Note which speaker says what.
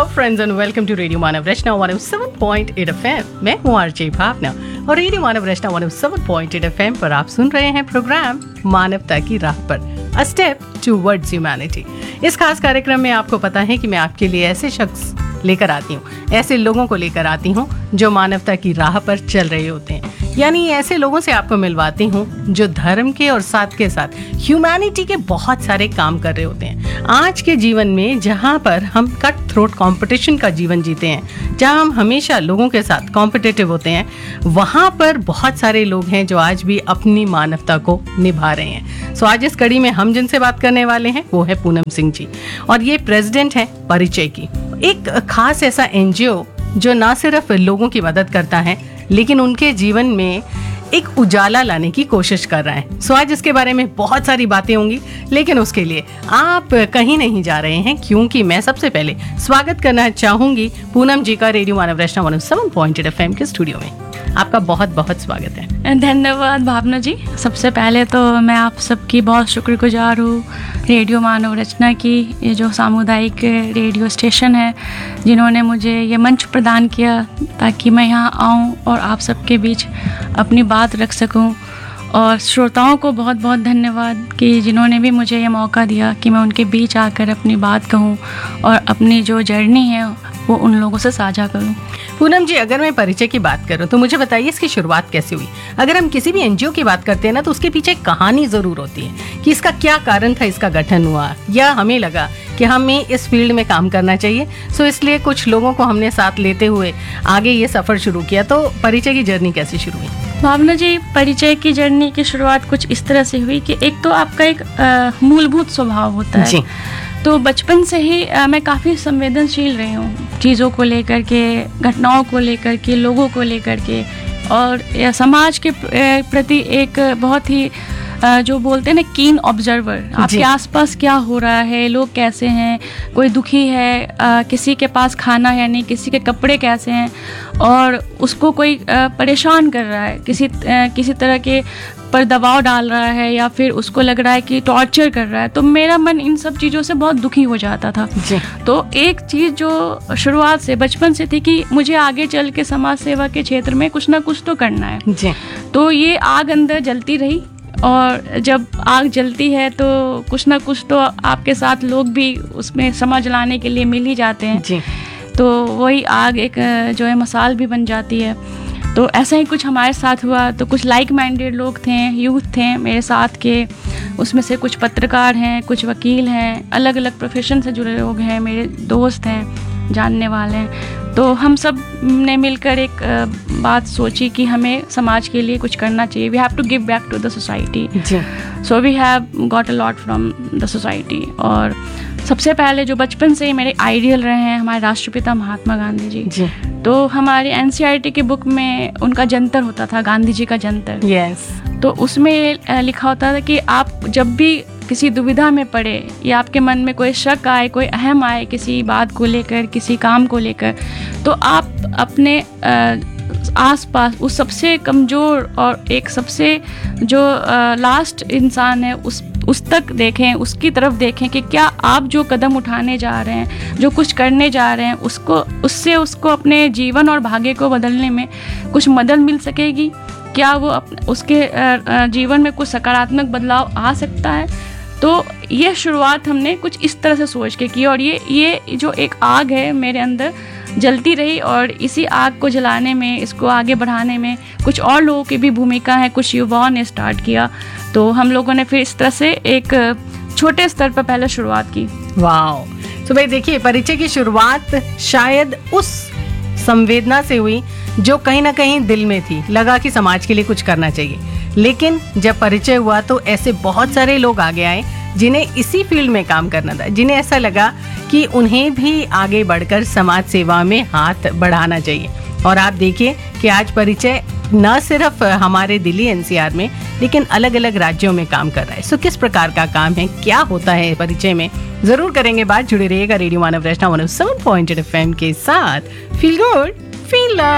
Speaker 1: Friends and welcome to radio Manav Rachna 107.8 FM। मैं हूँ RJ भावना और रेडियो मानव रचना 107.8 FM पर आप सुन रहे हैं प्रोग्राम मानवता की राह पर, अ स्टेप टुवर्ड्स ह्यूमैनिटी। इस खास कार्यक्रम में आपको पता है कि मैं आपके लिए ऐसे शख्स लेकर आती हूँ, ऐसे लोगों को लेकर आती हूँ जो मानवता की राह पर चल रहे होते हैं। यानी ऐसे लोगों से आपको मिलवाती हूँ जो धर्म के और साथ के साथ ह्यूमैनिटी के बहुत सारे काम कर रहे होते हैं। आज के जीवन में जहाँ पर हम कट थ्रोट कंपटीशन का जीवन जीते हैं, जहाँ हम हमेशा लोगों के साथ कॉम्पिटिटिव होते हैं, वहाँ पर बहुत सारे लोग हैं जो आज भी अपनी मानवता को निभा रहे हैं। सो आज इस कड़ी में हम जिनसे बात करने वाले हैं वो है पूनम सिंह जी, और ये प्रेसिडेंट है परिचय की, एक खास ऐसा एनजीओ जो ना सिर्फ लोगों की मदद करता है लेकिन उनके जीवन में एक उजाला लाने की कोशिश कर रहा है। सो आज इसके बारे में बहुत सारी बातें होंगी, लेकिन उसके लिए आप कहीं नहीं जा रहे हैं, क्योंकि मैं सबसे पहले स्वागत करना चाहूंगी पूनम जी का रेडियो मानव रचना 107.8 FM के स्टूडियो में। आपका बहुत बहुत स्वागत है।
Speaker 2: धन्यवाद भावना जी। सबसे पहले तो मैं आप सबकी बहुत शुक्रगुजार हूँ, रेडियो मानव रचना की, ये जो सामुदायिक रेडियो स्टेशन है, जिन्होंने मुझे ये मंच प्रदान किया ताकि मैं यहाँ आऊँ और आप सबके बीच अपनी बात रख सकूँ। और श्रोताओं को बहुत बहुत धन्यवाद कि जिन्होंने भी मुझे ये मौका दिया कि मैं उनके बीच आकर अपनी बात कहूँ और अपनी जो जर्नी है वो उन लोगों से साझा करूँ।
Speaker 1: पूनम जी, अगर मैं परिचय की बात करूं तो मुझे बताइए इसकी शुरुआत कैसे हुई। अगर हम किसी भी एनजीओ की बात करते हैं ना, तो उसके पीछे एक कहानी जरूर होती है कि इसका क्या कारण था, इसका गठन हुआ, या हमें लगा कि हमें इस फील्ड में काम करना चाहिए, सो इसलिए कुछ लोगों को हमने साथ लेते हुए आगे ये सफर शुरू किया। तो परिचय की जर्नी कैसे शुरू हुई?
Speaker 2: भावना जी, परिचय की जर्नी की शुरुआत कुछ इस तरह से हुई कि एक तो आपका एक मूलभूत स्वभाव होता है
Speaker 1: जी।
Speaker 2: तो बचपन से ही मैं काफ़ी संवेदनशील रही हूँ चीज़ों को लेकर के, घटनाओं को लेकर के, लोगों को लेकर के, और समाज के प्रति एक बहुत ही जो बोलते हैं ना कीन ऑब्जर्वर। आपके आसपास क्या हो रहा है, लोग कैसे हैं, कोई दुखी है, किसी के पास खाना है नहीं, किसी के कपड़े कैसे हैं, और उसको कोई परेशान कर रहा है, किसी तरह के पर दबाव डाल रहा है, या फिर उसको लग रहा है कि टॉर्चर कर रहा है, तो मेरा मन इन सब चीज़ों से बहुत दुखी हो जाता था। तो एक चीज़ जो शुरुआत से बचपन से थी कि मुझे आगे चल के समाज सेवा के क्षेत्र में कुछ ना कुछ तो करना है। तो ये आग अंदर जलती रही, और जब आग जलती है तो कुछ ना कुछ तो आपके साथ लोग भी उसमें समझ लाने के लिए मिल ही जाते हैं। तो वही आग एक जो है मसाल भी बन जाती है। तो ऐसा ही कुछ हमारे साथ हुआ। तो कुछ लाइक माइंडेड लोग थे, यूथ थे मेरे साथ के, उसमें से कुछ पत्रकार हैं, कुछ वकील हैं, अलग अलग प्रोफेशन से जुड़े लोग हैं, मेरे दोस्त हैं, जानने वाले हैं। तो हम सब ने मिलकर एक बात सोची कि हमें समाज के लिए कुछ करना चाहिए। We have to give back to the society. So we have got a lot from the society. और सबसे पहले जो बचपन से ही मेरे आइडियल रहे हैं हमारे राष्ट्रपिता महात्मा गांधी जी। तो हमारी एनसीईआरटी की बुक में उनका जंतर होता था, गांधी जी का जंतर। तो उसमें लिखा होता था कि आप जब भी किसी दुविधा में पड़े या आपके मन में कोई शक आए, कोई अहम आए किसी बात को लेकर, किसी काम को लेकर, तो आप अपने आसपास उस सबसे कमज़ोर और एक सबसे जो लास्ट इंसान है उस तक देखें, उसकी तरफ देखें कि क्या आप जो कदम उठाने जा रहे हैं, जो कुछ करने जा रहे हैं, उसको अपने जीवन और भाग्य को बदलने में कुछ मदद मिल सकेगी। क्या वो उसके जीवन में कुछ सकारात्मक बदलाव आ सकता है। तो ये शुरुआत हमने कुछ इस तरह से सोच के की, और ये जो एक आग है मेरे अंदर जलती रही, और इसी आग को जलाने में, इसको आगे बढ़ाने में कुछ और लोगों की भी भूमिका है, कुछ युवाओं ने स्टार्ट किया। तो हम लोगों ने फिर इस तरह से एक छोटे स्तर पर पहले शुरुआत की।
Speaker 1: वाओ। तो भाई देखिए, परिचय की शुरुआत शायद उस संवेदना से हुई जो कहीं ना कहीं दिल में थी, लगा कि समाज के लिए कुछ करना चाहिए। लेकिन जब परिचय हुआ तो ऐसे बहुत सारे लोग आगे आए जिन्हें इसी फील्ड में काम करना था, जिन्हें ऐसा लगा कि उन्हें भी आगे बढ़कर समाज सेवा में हाथ बढ़ाना चाहिए। और आप देखिए कि आज परिचय न सिर्फ हमारे दिल्ली एनसीआर में, लेकिन अलग अलग राज्यों में काम कर रहा है। सो किस प्रकार का काम है, क्या होता है परिचय में, जरूर करेंगे बात। जुड़े रहिएगा रेडियो मानव रचना 107.8 FM के साथ। Feel good, feel love.